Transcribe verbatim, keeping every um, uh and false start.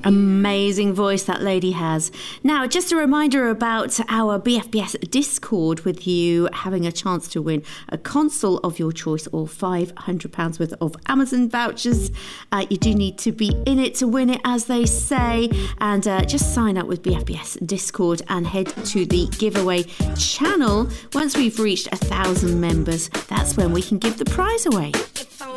Amazing voice that lady has. Now, just a reminder about our B F B S Discord with you having a chance to win a console of your choice or five hundred pounds worth of Amazon vouchers. Uh, you do need to be in it to win it, as they say. And uh, just sign up with B F B S Discord and head to the giveaway channel. Once we've reached a thousand members, that's when we can give the prize away.